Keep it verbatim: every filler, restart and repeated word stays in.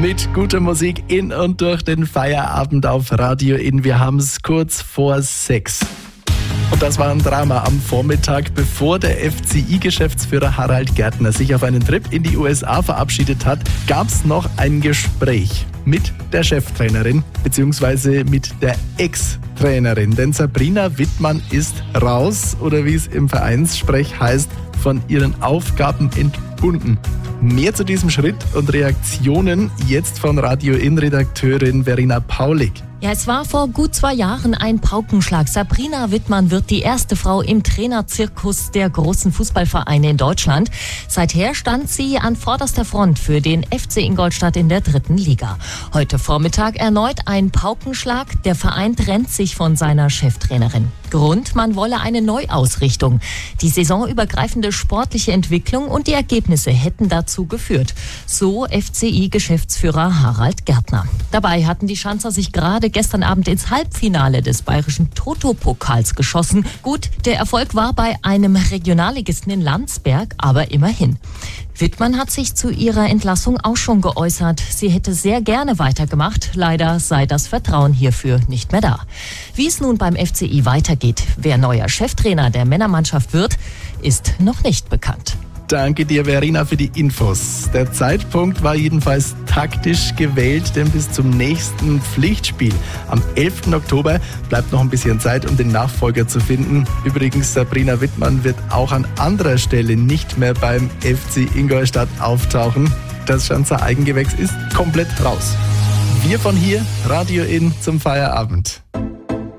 Mit guter Musik in und durch den Feierabend auf Radio In. Wir haben es kurz vor sechs. Und das war ein Drama am Vormittag, bevor der F C I-Geschäftsführer Harald Gärtner sich auf einen Trip in die U S A verabschiedet hat, gab es noch ein Gespräch mit der Cheftrainerin bzw. mit der Ex-Trainerin. Denn Sabrina Wittmann ist raus, oder wie es im Vereinssprech heißt, von ihren Aufgaben entbunden. Mehr zu diesem Schritt und Reaktionen jetzt von Radio In-Redakteurin Verena Paulik. Ja, es war vor gut zwei Jahren ein Paukenschlag. Sabrina Wittmann wird die erste Frau im Trainerzirkus der großen Fußballvereine in Deutschland. Seither stand sie an vorderster Front für den F C Ingolstadt in der dritten Liga. Heute Vormittag erneut ein Paukenschlag. Der Verein trennt sich von seiner Cheftrainerin. Grund, man wolle eine Neuausrichtung. Die saisonübergreifende sportliche Entwicklung und die Ergebnisse hätten dazu geführt. So F C I-Geschäftsführer Harald Gärtner. Dabei hatten die Schanzer sich gerade gestern Abend ins Halbfinale des bayerischen Toto-Pokals geschossen. Gut, der Erfolg war bei einem Regionalligisten in Landsberg, aber immerhin. Wittmann hat sich zu ihrer Entlassung auch schon geäußert. Sie hätte sehr gerne weitergemacht. Leider sei das Vertrauen hierfür nicht mehr da. Wie es nun beim F C I weitergeht, wer neuer Cheftrainer der Männermannschaft wird, ist noch nicht bekannt. Danke dir, Verena, für die Infos. Der Zeitpunkt war jedenfalls taktisch gewählt, denn bis zum nächsten Pflichtspiel am elften Oktober bleibt noch ein bisschen Zeit, um den Nachfolger zu finden. Übrigens, Sabrina Wittmann wird auch an anderer Stelle nicht mehr beim F C Ingolstadt auftauchen. Das Schanzer Eigengewächs ist komplett raus. Wir von hier, Radio In zum Feierabend.